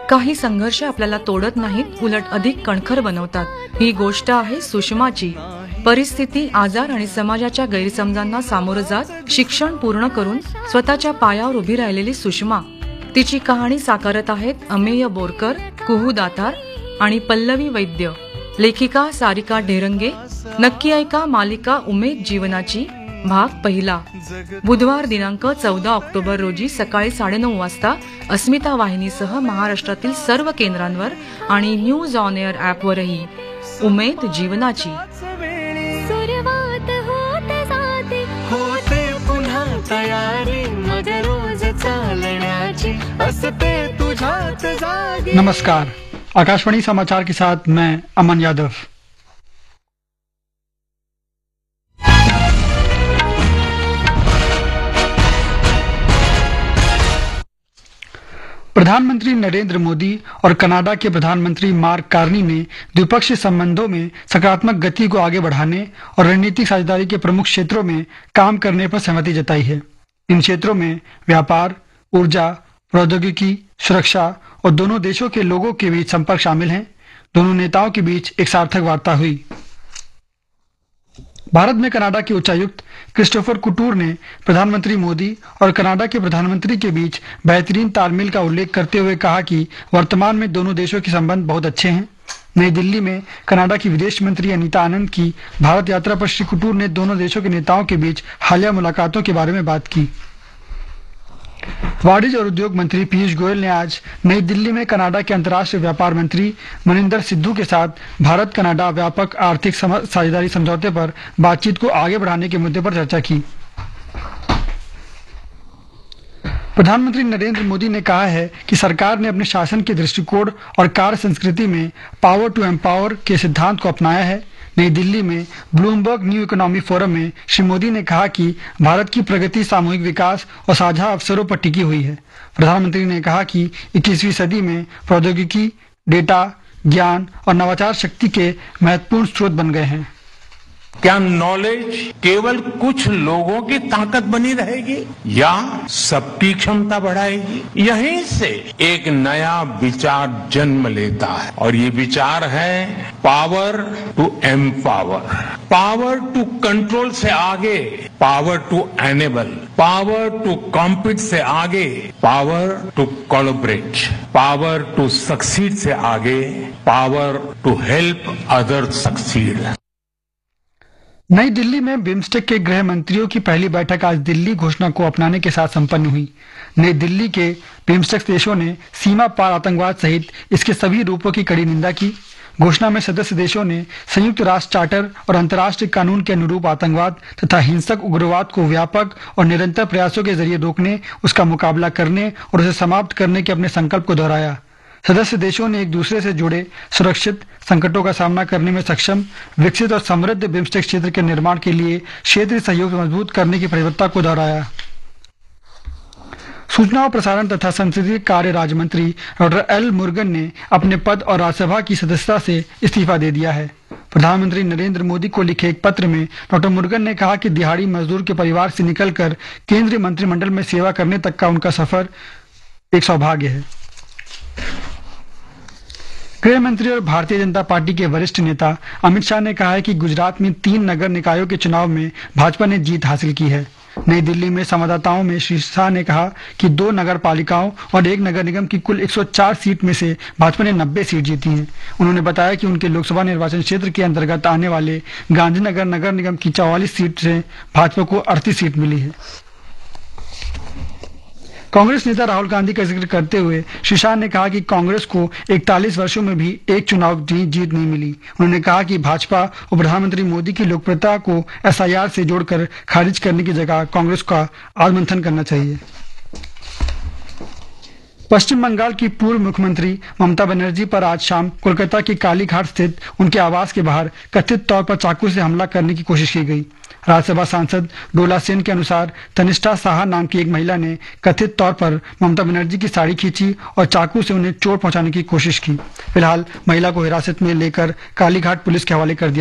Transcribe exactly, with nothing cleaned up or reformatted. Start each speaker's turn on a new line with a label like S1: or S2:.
S1: काही संघर्ष आपल्याला तोडत नाहीत, उलट अधिक कणखर बनवतात। ही गोष्ट आहे सुषमाची। परिस्थिती, आजार आणि समाजाच्या गैरसमजांना सामोरं जात शिक्षण पूर्ण करून स्वतःच्या पायावर उभी राहिलेली सुषमा। तिची कहाणी साकारत आहेत अमेय बोरकर, कुहू दातार आणि पल्लवी वैद्य। लेखिका सारिका ढेरंगे। नक्की ऐका मालिका उमेद जीवनाची भाग पहिला। बुधवार दिनांक चौदा ऑक्टोबर रोजी सकाळी साडेनऊ वाजता अस्मिता वाहिनीसह महाराष्ट्रातील सर्व केंद्रांवर आणि न्यूज ऑन एअर ॲपवरही उमेद जीवनाची
S2: सुरुवात होत जाते, होते पुन्हा तयारी, मग रोज चालण्याची असते तुझ्यात जागी।
S3: नमस्कार, आकाशवाणी समाचार के साथ मैं अमन यादव। प्रधानमंत्री नरेंद्र मोदी और कनाडा के प्रधानमंत्री मार्क कार्नी ने द्विपक्षीय संबंधों में सकारात्मक गति को आगे बढ़ाने और रणनीतिक साझेदारी के प्रमुख क्षेत्रों में काम करने पर सहमति जताई है। इन क्षेत्रों में व्यापार, ऊर्जा, प्रौद्योगिकी, सुरक्षा और दोनों देशों के लोगों के बीच संपर्क शामिल हैं। दोनों नेताओं के बीच एक सार्थक वार्ता हुई। भारत में कनाडा के उच्चायुक्त क्रिस्टोफर कुटूर ने प्रधानमंत्री मोदी और कनाडा के प्रधानमंत्री के बीच बेहतरीन तालमेल का उल्लेख करते हुए कहा कि वर्तमान में दोनों देशों के संबंध बहुत अच्छे हैं। नई दिल्ली में कनाडा की विदेश मंत्री अनीता आनंद की भारत यात्रा पर श्री कुटूर ने दोनों देशों के नेताओं के बीच हालिया मुलाकातों के बारे में बात की। वाणिज्य और उद्योग मंत्री पीयूष गोयल ने आज नई दिल्ली में कनाडा के अंतर्राष्ट्रीय व्यापार मंत्री मनिंदर सिद्धू के साथ भारत कनाडा व्यापक आर्थिक साझेदारी समझौते पर बातचीत को आगे बढ़ाने के मुद्दे पर चर्चा की। प्रधानमंत्री नरेंद्र मोदी ने कहा है कि सरकार ने अपने शासन के दृष्टिकोण और कार्य संस्कृति में पावर टू एम्पावर के सिद्धांत को अपनाया है। नई दिल्ली में ब्लूमबर्ग न्यू इकोनॉमी फोरम में श्री मोदी ने कहा कि भारत की प्रगति सामूहिक विकास और साझा अवसरों पर टिकी हुई है। प्रधानमंत्री ने कहा कि इक्कीसवीं सदी में प्रौद्योगिकी, डेटा, ज्ञान और नवाचार शक्ति के महत्वपूर्ण स्रोत बन गए हैं।
S4: क्या नॉलेज केवल कुछ लोगों की ताकत बनी रहेगी या सबकी क्षमता बढ़ाएगी? यहीं से एक नया विचार जन्म लेता है और ये विचार है power to empower. Power to control से आगे power to enable, power to compete से आगे power to collaborate, power to succeed से आगे power to help other succeed.
S3: नई दिल्ली में बिम्स्टेक के गृह मंत्रियों की पहली बैठक आज दिल्ली घोषणा को अपनाने के साथ संपन्न हुई। नई दिल्ली के बिम्स्टेक देशों ने सीमा पार आतंकवाद सहित इसके सभी रूपों की कड़ी निंदा की। घोषणा में सदस्य देशों ने संयुक्त राष्ट्र चार्टर और अंतर्राष्ट्रीय कानून के अनुरूप आतंकवाद तथा हिंसक उग्रवाद को व्यापक और निरंतर प्रयासों के जरिए रोकने, उसका मुकाबला करने और उसे समाप्त करने के अपने संकल्प को दोहराया। सदस्य देशों ने एक दूसरे से जुड़े सुरक्षित, संकटों का सामना करने में सक्षम, विकसित और समृद्ध बिम्स्टेक क्षेत्र के निर्माण के लिए क्षेत्रीय सहयोग मजबूत करने की प्रतिबद्धता को दोहराया। सूचना और प्रसारण तथा संसदीय कार्य राज्य मंत्री डॉक्टर एल मुरुगन ने अपने पद और राज्यसभा की सदस्यता से इस्तीफा दे दिया है। प्रधानमंत्री नरेंद्र मोदी को लिखे एक पत्र में डॉक्टर मुरुगन ने कहा कि दिहाड़ी मजदूर के परिवार से निकलकर केंद्रीय मंत्रिमंडल में सेवा करने तक का उनका सफर एक सौभाग्य है। गृह मंत्री और भारतीय जनता पार्टी के वरिष्ठ नेता अमित शाह ने कहा है कि गुजरात में तीन नगर निकायों के चुनाव में भाजपा ने जीत हासिल की है। नई दिल्ली में संवाददाताओं में श्री शाह ने कहा कि दो नगर पालिकाओं और एक नगर निगम की कुल एक सौ चार सीट में से भाजपा ने नब्बे सीट जीती हैं। उन्होंने बताया कि उनके लोकसभा निर्वाचन क्षेत्र के अंतर्गत आने वाले गांधीनगर नगर निगम की चौवालीस सीट से भाजपा को अड़तीस सीट मिली है। कांग्रेस नेता राहुल गांधी का जिक्र करते हुए श्री शाह ने कहा कि कांग्रेस को इकतालीस वर्षों में भी एक चुनाव जीत नहीं मिली। उन्होंने कहा कि भाजपा और प्रधानमंत्री मोदी की लोकप्रियता को एस आई आर से जोड़कर खारिज करने की जगह कांग्रेस का आत्ममंथन करना चाहिए। पश्चिम बंगाल की पूर्व मुख्यमंत्री ममता बनर्जी पर आज शाम कोलकाता के कालीघाट स्थित उनके आवास के बाहर कथित तौर पर चाकू से हमला करने की कोशिश की गई। राज्यसभा सांसद डोला सेन के अनुसार तनिष्ठा साहा नाम की एक महिला ने कथित तौर पर ममता बनर्जी की साड़ी खींची और चाकू से उन्हें चोट पहुंचाने की कोशिश की। फिलहाल महिला को हिरासत में लेकर कालीघाट पुलिस के हवाले कर दिया